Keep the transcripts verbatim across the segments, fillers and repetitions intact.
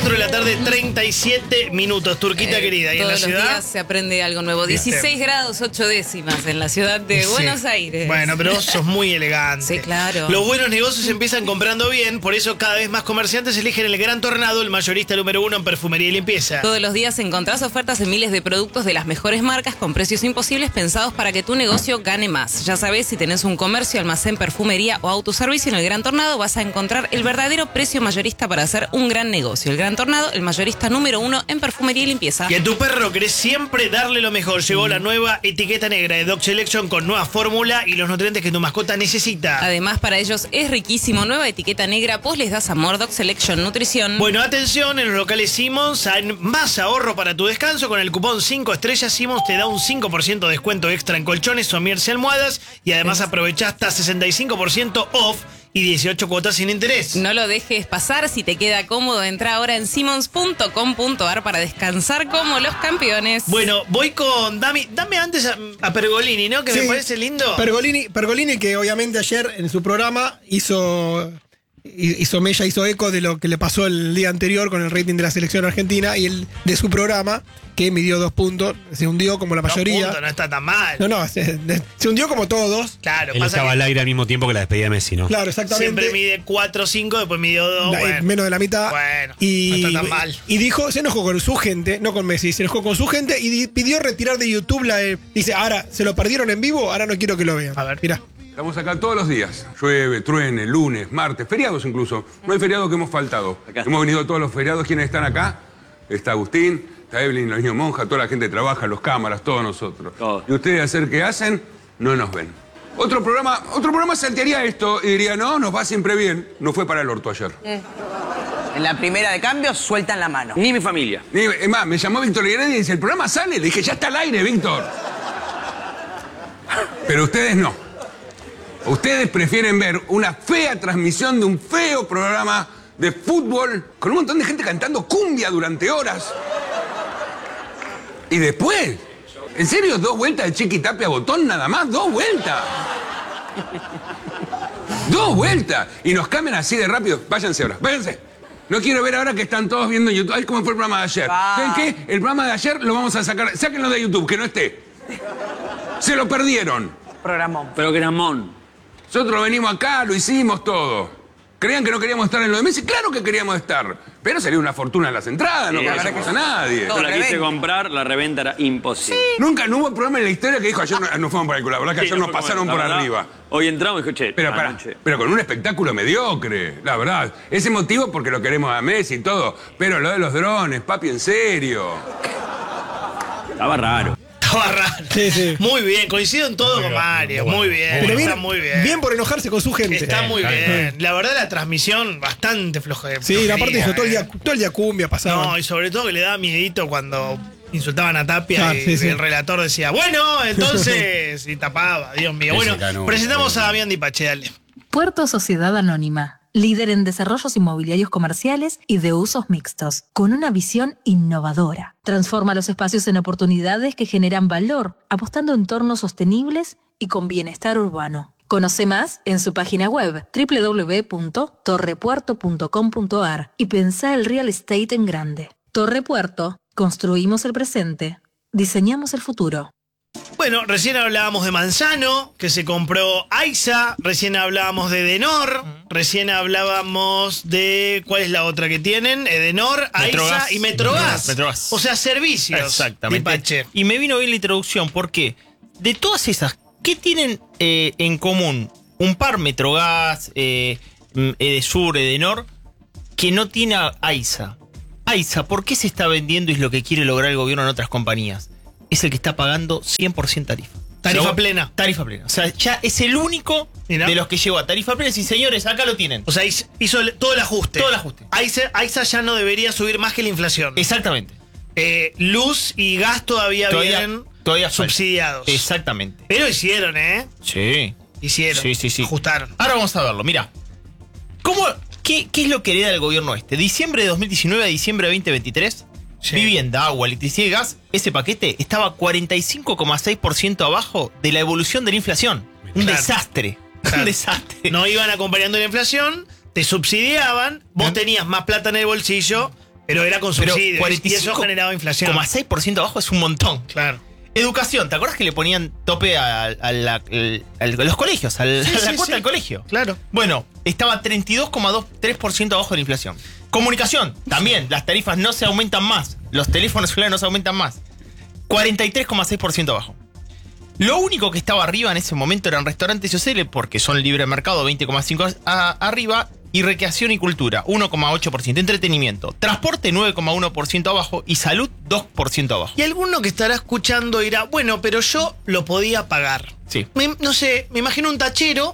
cuatro de la tarde, treinta y siete minutos. Turquita Eh, querida. ¿Y en la todos los ciudad? días se aprende algo nuevo. dieciséis grados ocho décimas en la ciudad de Sí. Buenos Aires. Bueno, pero vos sos muy elegante. Sí, claro. Los buenos negocios empiezan comprando bien, por eso cada vez más comerciantes eligen el Gran Tornado, el mayorista número uno en perfumería y limpieza. Todos los días encontrás ofertas en miles de productos de las mejores marcas con precios imposibles pensados para que tu negocio gane más. Ya sabés, si tenés un comercio, almacén, perfumería o autoservicio, en el Gran Tornado vas a encontrar el verdadero precio mayorista para hacer un gran negocio. El Gran Tornado, el mayorista número uno en perfumería y limpieza. Y a tu perro querés siempre darle lo mejor. Llegó la nueva etiqueta negra de Dog Selection con nueva fórmula y los nutrientes que tu mascota necesita. Además, para ellos es riquísimo. Nueva etiqueta negra, vos les das amor. Dog Selection Nutrición. Bueno, atención, en los locales Simmons hay más ahorro para tu descanso. Con el cupón cinco estrellas, Simmons te da un cinco por ciento de descuento extra en colchones, somieres y almohadas. Y además aprovechá hasta sesenta y cinco por ciento off y dieciocho cuotas sin interés. No lo dejes pasar. Si te queda cómodo, entra ahora en simmons punto com punto ar para descansar como los campeones. Bueno, voy con Dami. Dame antes a, a Pergolini, ¿no? Que Sí. me parece lindo. Pergolini, Pergolini, que obviamente ayer en su programa hizo, hizo mella, hizo eco de lo que le pasó el día anterior con el rating de la selección argentina y el de su programa, que midió dos puntos, se hundió como la Dos mayoría. puntos, no está tan mal. No, no, se, se hundió como todos. Claro, Él pasa estaba que al aire al mismo tiempo que la despedida de Messi, ¿no? Claro, exactamente. siempre mide cuatro o cinco, después midió dos. La- Bueno. Menos de la mitad. Bueno, y, no está tan mal. Y dijo, se enojó con su gente, no con Messi, se enojó con su gente y di- pidió retirar de YouTube la. eh, dice, ahora, ¿se lo perdieron en vivo? Ahora no quiero que lo vean. A ver. Mirá. Estamos acá todos los días. Llueve, truene, lunes, martes, feriados incluso. No hay feriado que hemos faltado. Hemos venido todos los feriados. ¿Quiénes están acá? Está Agustín, está Evelyn, los niños monjas, toda la gente que trabaja, los cámaras, todos nosotros. Todos. Y ustedes hacer qué hacen, no nos ven. Otro programa, otro programa saltearía esto y diría, no, nos va siempre bien. No fue para el orto ayer. En la primera de cambio sueltan la mano. Ni mi familia. Ni- Es más, me llamó Víctor Heredia y dice, el programa sale. Le dije, ya está al aire, Víctor. Pero ustedes no. Ustedes prefieren ver una fea transmisión de un feo programa de fútbol con un montón de gente cantando cumbia durante horas. Y después, ¿en serio dos vueltas de Chiqui Tapia Botón nada más? ¿Dos vueltas? ¡Dos vueltas! Y nos cambian así de rápido. Váyanse ahora, váyanse. No quiero ver ahora que están todos viendo en YouTube. Ay, ¿cómo fue el programa de ayer? Ah. ¿Saben qué? El programa de ayer lo vamos a sacar. Sáquenlo de YouTube, que no esté. Se lo perdieron. Programón. Pero Gramón. Nosotros venimos acá, lo hicimos todo. ¿Creían que no queríamos estar en lo de Messi? Claro que queríamos estar. Pero salió una fortuna en las entradas, no Sí, conocemos a nadie. Todo. Yo la quise reventa. comprar, la reventa era imposible. Nunca, no hubo programa en la historia que dijo ayer no, no fueron por el culo, la verdad que Sí, ayer no nos fue como- pasaron la por verdad, arriba. Hoy entramos y dije, che, Pero, pará, anoche. pero con un espectáculo mediocre, la verdad. Ese motivo porque lo queremos a Messi y todo. Pero lo de los drones, papi, en serio. Estaba raro. Estaba raro. Sí, sí. Muy bien, coincido en todo con Mario. Muy bien. Pero bien, está muy bien. bien por enojarse con su gente. Está muy está bien. La verdad, la transmisión bastante floja. Sí, la parte de eso, todo el día. día, todo el día cumbia pasaba. No, y sobre todo que le daba miedito cuando insultaban a Tapia Claro, y, sí, sí. y el relator decía, bueno, entonces, y tapaba, Dios mío. Ese Bueno, ganó. presentamos a Damián Dipache, dale. Puerto Sociedad Anónima, líder en desarrollos inmobiliarios comerciales y de usos mixtos, con una visión innovadora. Transforma los espacios en oportunidades que generan valor, apostando en entornos sostenibles y con bienestar urbano. Conoce más en su página web doble u doble u doble u punto torre puerto punto com punto ar y pensá el real estate en grande. Torre Puerto, construimos el presente, diseñamos el futuro. Bueno, recién hablábamos de Manzano, que se compró Aiza, recién hablábamos de Edenor, recién hablábamos de... ¿Cuál es la otra que tienen? Edenor, Aiza Metrogas. y Metrogas. Metrogas. O sea, servicios. Exactamente. Dipache. Y me vino bien la introducción porque de todas esas, ¿qué tienen eh, en común? Un par Metrogas, eh, Edesur, Edenor, que no tiene a Aiza. Aiza, ¿por qué se está vendiendo y es lo que quiere lograr el gobierno en otras compañías? Es el que está pagando cien por ciento tarifa. Tarifa O sea, plena. Tarifa plena. O sea, ya es el único Mirá. de los que llegó a tarifa plena. Y señores, acá lo tienen. O sea, hizo hizo el- todo el ajuste. Todo el ajuste. Aiza, Aiza ya no debería subir más que la inflación. Exactamente. Eh, luz y gas todavía, Todavía, vienen todavía falta. subsidiados. Exactamente. Pero hicieron, ¿eh? Sí. Hicieron. Sí, sí, sí. Ajustaron. Ahora vamos a verlo, mira. ¿Cómo, qué, ¿Qué es lo que hereda el gobierno este? Diciembre de dos mil diecinueve a diciembre de veinte veintitrés, Sí. vivienda, agua, electricidad y gas, ese paquete estaba cuarenta y cinco coma seis por ciento abajo de la evolución de la inflación. Un Claro. desastre. Claro. Un desastre. No iban acompañando la inflación, te subsidiaban, vos tenías más plata en el bolsillo, Pero era con Pero subsidios cuarenta y y eso cinco generaba inflación. coma seis por ciento abajo es un montón. Claro. Educación, ¿te acuerdas que le ponían tope a, a la- al- al- a los colegios, al- Sí, a la sí, cuota sí. del colegio? Claro. Bueno, estaba treinta y dos coma tres por ciento abajo de la inflación. Comunicación, también, las tarifas no se aumentan más. Los teléfonos celulares no se aumentan más. cuarenta y tres coma seis por ciento abajo. Lo único que estaba arriba en ese momento eran restaurantes y hoteles, porque son libre mercado, veinte coma cinco por ciento arriba, y recreación y cultura, uno coma ocho por ciento. Entretenimiento, transporte, nueve coma uno por ciento abajo, y salud, dos por ciento abajo. Y alguno que estará escuchando dirá, bueno, pero yo lo podía pagar. Sí. Me- no sé, me imagino un tachero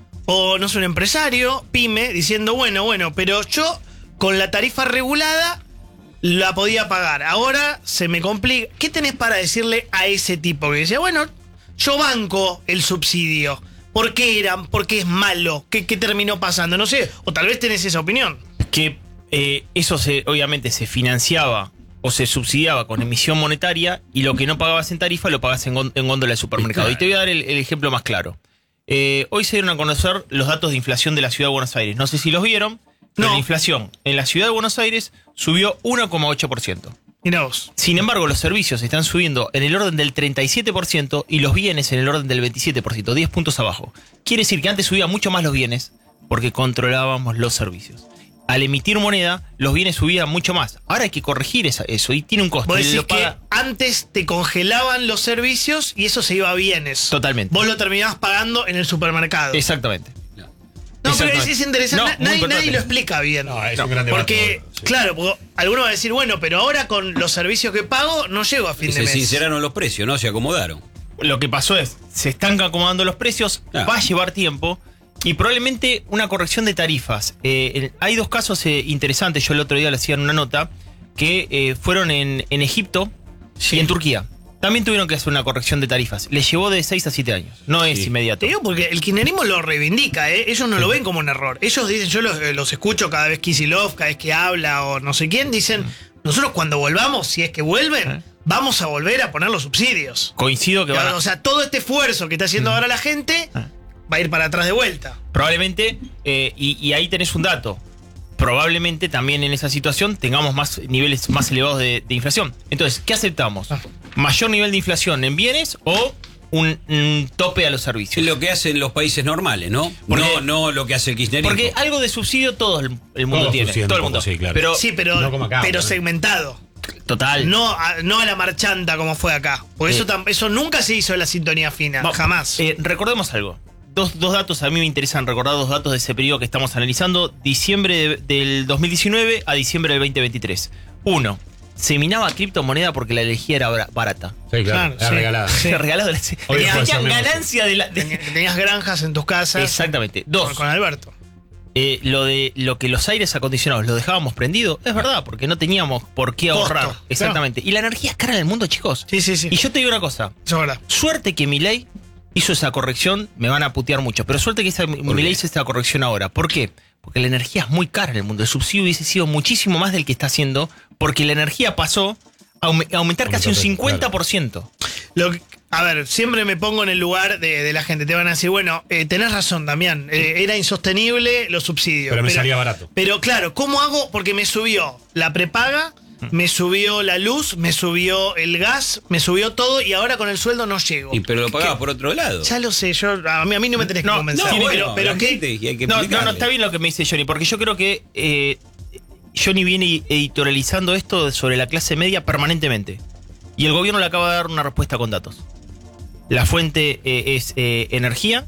o no sé, un empresario, pyme, diciendo, bueno, bueno, pero yo con la tarifa regulada la podía pagar. Ahora se me complica. ¿Qué tenés para decirle a ese tipo que decía, bueno, yo banco el subsidio? ¿Por qué eran? ¿Por qué es malo? ¿Qué, qué terminó pasando? No sé, o tal vez tenés esa opinión. Que eh, eso se, obviamente se financiaba o se subsidiaba con emisión monetaria, y lo que no pagabas en tarifa lo pagas en, gón- en góndola de supermercado. Claro. Y te voy a dar el, el ejemplo más claro. Eh, hoy se dieron a conocer los datos de inflación de la Ciudad de Buenos Aires. No sé si los vieron, pero No. la inflación en la Ciudad de Buenos Aires subió uno coma ocho por ciento. Mirá vos. Sin embargo, los servicios están subiendo en el orden del treinta y siete por ciento y los bienes en el orden del veintisiete por ciento, diez puntos abajo. Quiere decir que antes subía mucho más los bienes porque controlábamos los servicios. Al emitir moneda, los bienes subían mucho más. Ahora hay que corregir esa- eso y tiene un costo. Vos Y decís lo paga- que antes te congelaban los servicios y eso se iba a bienes. Totalmente. Vos lo terminabas pagando en el supermercado. Exactamente. No, pero es, Exactamente. es interesante. No, Na- muy nadie, importante. nadie lo explica bien. No, es un gran debate. Porque, Sí. claro, porque alguno va a decir, bueno, pero ahora con los servicios que pago no llego a fin Y de se mes. sinceraron los precios, ¿no? Se acomodaron. Lo que pasó es, se están acomodando los precios, Ah. va a llevar tiempo y probablemente una corrección de tarifas. Eh, el- hay dos casos eh, interesantes, yo el otro día le hacía una nota, que eh, fueron en, en Egipto y en Turquía. También tuvieron que hacer una corrección de tarifas. Les llevó de seis a siete años, no es Sí. inmediato. Te digo porque el kirchnerismo lo reivindica, ¿eh? Ellos no lo ven como un error. Ellos dicen, yo los, eh, los escucho cada vez Kicillof, cada vez que habla o no sé quién, dicen, nosotros cuando volvamos, si es que vuelven, vamos a volver a poner los subsidios. Coincido que van a- O sea, todo este esfuerzo que está haciendo ahora la gente va a ir para atrás de vuelta. Probablemente, eh, y, y ahí tenés un dato, probablemente también en esa situación tengamos más niveles más elevados de, de inflación. Entonces, ¿qué aceptamos? ¿Mayor nivel de inflación en bienes o un, un tope a los Es servicios? lo que hacen los países normales, ¿no? Porque- no, no lo que hace el kirchnerismo. Porque algo de subsidio todo el, el mundo Todos tiene. subsidian Todo el un mundo. poco, sí, claro. Pero, Sí, pero, no como acá, pero ¿no? segmentado. total. No a, no a la marchanta como fue acá. Porque Sí. eso, tam- eso nunca se hizo en la sintonía fina. Va- Jamás. eh, recordemos algo. Dos, dos datos, a mí me interesan recordar dos datos de ese periodo que estamos analizando. Diciembre de- del dos mil diecinueve a diciembre del veinte veintitrés. Uno, se minaba criptomoneda porque la energía era bara- barata. Sí, claro, Claro, era sí. regalada. Sí. Regalado. Hoy Tenían puede ser tenían menos. ganancia de la. de- Tenía- que tenías granjas en tus casas. Exactamente. Con, Dos, con Alberto. eh, lo de lo que los aires acondicionados lo dejábamos prendido, es verdad, porque no teníamos por qué Costo, ahorrar. claro. Exactamente. Y la energía es cara en el mundo, chicos. Sí, sí, sí. Y yo te digo una cosa. Eso es verdad. Suerte que Milei hizo esa corrección, me van a putear mucho, pero suerte que esa, Milei hizo esta corrección ahora. ¿Por qué? Porque la energía es muy cara en el mundo. El subsidio hubiese sido muchísimo más del que está haciendo, porque la energía pasó a aume- a aumentar casi un cincuenta por ciento. Lo que- a ver, siempre me pongo en el lugar de, de la gente. Te van a decir, bueno, eh, tenés razón, Damián. eh, era insostenible los subsidios. Pero me salía barato. Pero claro, ¿cómo hago? Porque me subió la prepaga, me subió la luz, me subió el gas, me subió todo y ahora con el sueldo no llego. Y, pero lo pagabas ¿Qué? por otro lado. Ya lo sé, yo a mí, a mí no me tenés que No, convencer. no, pero bueno, pero la ¿qué? gente, y hay que No, no, no, explicarle. está bien lo que me dice Johnny, porque yo creo que eh, Johnny viene editorializando esto sobre la clase media permanentemente. Y el gobierno le acaba de dar una respuesta con datos. La fuente eh, es eh, energía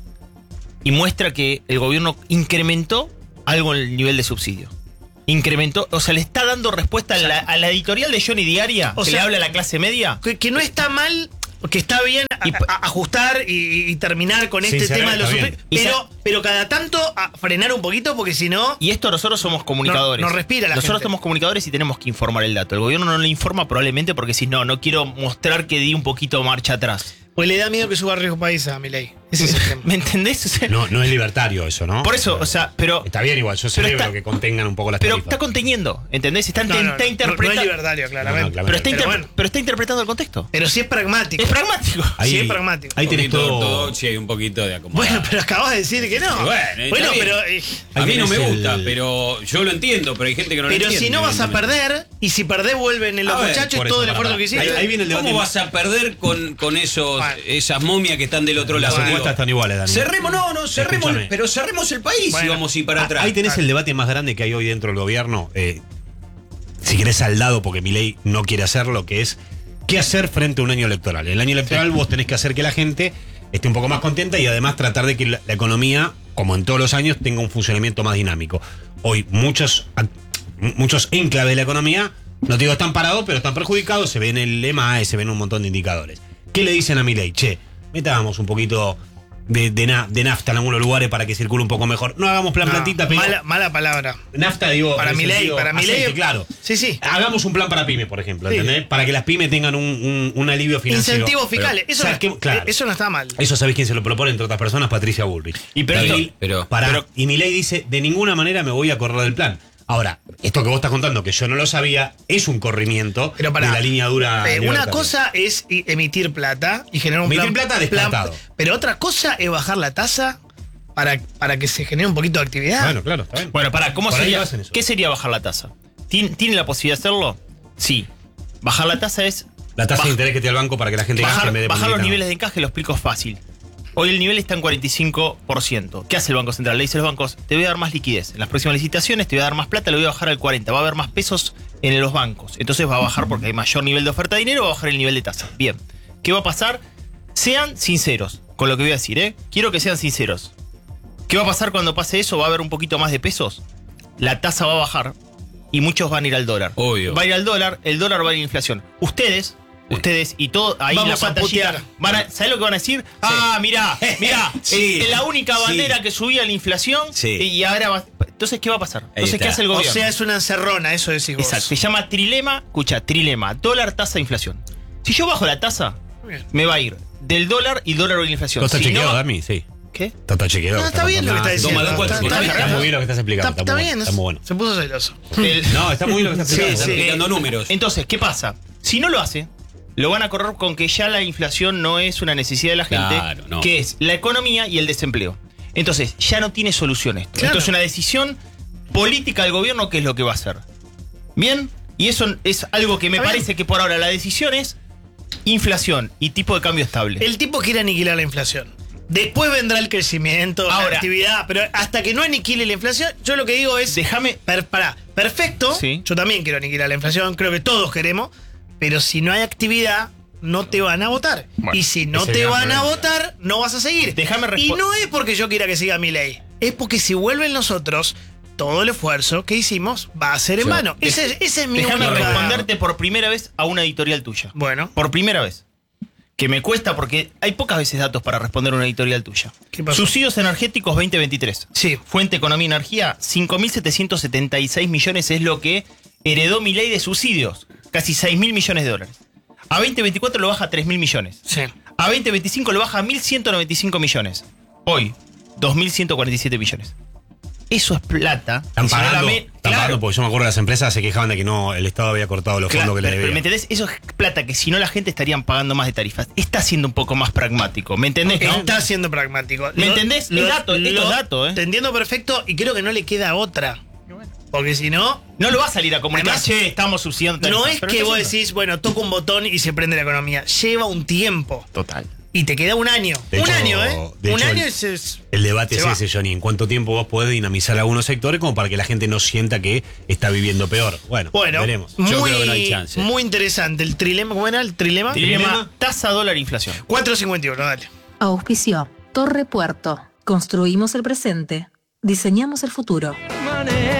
y muestra que el gobierno incrementó algo en el nivel de subsidio. Incrementó, o sea, le está dando respuesta a la, a la editorial de Johnny Diaria, O que sea, le habla a la clase media. Que, que no está mal, que está bien a- Y- a- ajustar y, y terminar con este Sincerar tema de los está subsidios, bien. Y pero, pero cada tanto a frenar un poquito porque si no... Y esto nosotros somos comunicadores. No- no respira la Nosotros gente. somos comunicadores y tenemos que informar el dato. El gobierno no le informa probablemente porque si no, no quiero mostrar que di un poquito marcha atrás. Pues le da miedo que suba riesgo país a Milei. Ese es el tema. ¿Me entendés? O sea, No, no es libertario eso, ¿no? por eso, o sea, pero. Está bien igual, yo Pero celebro está- que contengan un poco las Pero tarifas. está conteniendo, ¿entendés? Está, No, no, no, está no, interpretando. no es libertario, claramente. No, no, pero, está Pero interpre- bueno. pero está interpretando el contexto. Pero sí es pragmático. Es pragmático. Sí, es pragmático. Ahí tenés Un poquito de todo. ortodoxia y un poquito de acomodar. Bueno, pero acabas de decir que no. Bueno, está Bueno, bien. pero. eh, A mí no me tenés el- gusta, pero yo lo entiendo, pero hay gente que no lo pero entiende. si no vas a evidentemente. perder, y si perdés vuelven en los A ver, muchachos por todo eso, el para, esfuerzo para. que hiciste. Ahí- ahí viene el debate. ¿Cómo vas a perder con, con esos, Bueno. esas momias que están del otro lado? Las Digo, encuestas están iguales, Dani. cerremos, no, no, cerremos, Escúchame. pero cerremos el país Bueno. y vamos a ir para Ah, atrás. Ahí tenés el debate más grande que hay hoy dentro del gobierno. eh, si querés saldado, porque Milei no quiere hacerlo, que es qué hacer frente a un año electoral. En el año electoral vos tenés que hacer que la gente esté un poco más contenta y además tratar de que la, la economía, como en todos los años, tenga un funcionamiento más dinámico. Hoy muchos, ac- muchos enclaves de la economía, no te digo están parados, pero están perjudicados, se ven el E M A E, se ven un montón de indicadores. ¿Qué le dicen a Milei? Che, metábamos un poquito de, de, na- de nafta en algunos lugares para que circule un poco mejor. No hagamos plan No, plantita, pero mala, mala palabra. nafta, digo, Para en el Milei, sentido para Milei. aceite, claro. Sí, sí. Hagamos un plan para pymes, por ejemplo, Sí. ¿entendés? Para que las pymes tengan un, un- un alivio financiero. Incentivos Pero, fiscales. Eso, ¿sabes no, qué? Claro. eso no está mal. Eso sabés quién se lo propone, entre otras personas, Patricia Bullrich. Y pero Está esto- bien, pero- pará. pero- y Milei dice, de ninguna manera me voy a correr del plan. Ahora, esto que vos estás contando, que yo no lo sabía, es un corrimiento Pero pará, de la línea dura. eh, una libertaria. cosa es i- emitir plata y generar un Emitir plan. plata descartado. Pero otra cosa es bajar la tasa para, para que se genere un poquito de actividad. Bueno, claro, está bien. Bueno, para, ¿cómo Por ahí sería? hacen eso. ¿Qué sería bajar la tasa? ¿Tiene, ¿Tiene la posibilidad de hacerlo? Sí. Bajar la tasa es. La tasa baj- de interés que te da el banco para que la gente gaste Bajar, en vez de bajar los ponerle niveles de encaje lo explico fácil. Hoy el nivel está en cuarenta y cinco por ciento. ¿Qué hace el Banco Central? Le dice a los bancos, te voy a dar más liquidez. En las próximas licitaciones te voy a dar más plata, lo voy a bajar al cuarenta. Va a haber más pesos en los bancos. Entonces va a bajar porque hay mayor nivel de oferta de dinero, va a bajar el nivel de tasa. Bien. ¿Qué va a pasar? Sean sinceros con lo que voy a decir, ¿eh? Quiero que sean sinceros. ¿Qué va a pasar cuando pase eso? ¿Va a haber un poquito más de pesos? La tasa va a bajar y muchos van a ir al dólar. Obvio. Va a ir al dólar, el dólar va a ir a inflación. Ustedes, ustedes y todo ahí Vamos la a pantallita, putear. van a, ¿sabés lo que van a decir? Ah, mirá, mirá, Sí. es la única bandera Sí. que subía la inflación Sí. y ahora va. Entonces, ¿qué va a pasar? Entonces, ¿qué está. hace el O gobierno? sea, es una encerrona, eso decís vos. Exacto, se llama trilema, escucha, trilema, dólar, tasa, inflación. Si yo bajo la tasa, Bien. me va a ir del dólar y dólar o la inflación. ¿Todo está Si chequeado, no- Dami? Sí. ¿Qué? Está, está chequeado. No, está bien lo que está diciendo. Toma, da cuatro, Está- está está bien. bien. Está muy bien lo que estás explicando. Está, Está, está muy bien, bueno, está muy bueno. se puso celoso. El- No, está muy bien lo que estás explicando. Está sí. explicando números. Entonces, ¿qué pasa? Si no lo hace, lo van a correr con que ya la inflación no es una necesidad de la gente, Claro, no. que es la economía y el desempleo. Entonces, ya no tiene solución esto. Claro. Esto es una decisión política del gobierno que es lo que va a hacer. ¿Bien? Y eso es algo que me Está bien. parece que por ahora la decisión es inflación y tipo de cambio estable. El tipo quiere aniquilar la inflación. Después vendrá el crecimiento, la Ahora. actividad, pero hasta que no aniquile la inflación, yo lo que digo es, Déjame. per- pará, perfecto, Sí. yo también quiero aniquilar la inflación, creo que todos queremos, pero si no hay actividad, no te van a votar. Bueno, y si no ese te gran van a problema. votar, no vas a seguir. Déjame y respo- no es porque yo quiera que siga mi ley, es porque si vuelven nosotros, todo el esfuerzo que hicimos va a ser en Yo- vano. Ese, es- ese es mi Déjame única- responderte por primera vez a una editorial tuya. Bueno, Por primera vez. Que me cuesta porque hay pocas veces datos para responder una editorial tuya. ¿Qué pasó? Subsidios energéticos veinte veintitrés. sí. Fuente Economía y Energía, cinco mil setecientos setenta y seis millones es lo que heredó mi ley de subsidios. Casi seis mil millones de dólares. A veinte veinticuatro lo baja a tres mil millones. Sí. A veinte veinticinco lo baja a mil ciento noventa y cinco millones. Hoy, dos mil ciento cuarenta y siete millones. Eso es plata. Están que si no la pagando, me- están claro. pagando porque yo me acuerdo que las empresas se quejaban de que no, el Estado había cortado los Claro, fondos que le pero, pero debían. ¿me entendés? Eso es plata que si no la gente estarían pagando más de tarifas. Está siendo un poco más pragmático. ¿Me entendés? no? Está siendo pragmático. ¿Me Lo- entendés? Es lo- dato, esto lo- es dato, ¿eh? Te entiendo perfecto y creo que no le queda otra. Porque si no, No lo va a salir a comunicar, Además, che, estamos subsidiando tarifas. no es Pero que está vos haciendo. decís, bueno, toco un botón y se prende la economía. Lleva un tiempo. Total. Y te queda un año. De un hecho- año, ¿eh? de Un hecho, año el- es, es- El debate se es va. ese, Johnny. ¿En cuánto tiempo vos podés dinamizar algunos sectores como para que la gente no sienta que está viviendo peor? Bueno, Bueno, veremos. muy, Yo creo que no hay chance. muy interesante. El trilema, ¿cómo era el trilema? Trilema, tasa, dólar, inflación. cuatro cincuenta y uno, dale. Auspició Torre Puerto. Construimos el presente. Diseñamos el futuro.